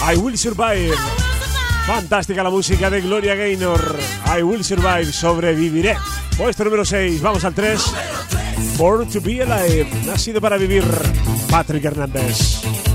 I Will Survive. Fantástica la música de Gloria Gaynor. I Will Survive, sobreviviré. Puesto número 6, vamos al 3. Born to be Alive, nacido para vivir, Patrick Hernández.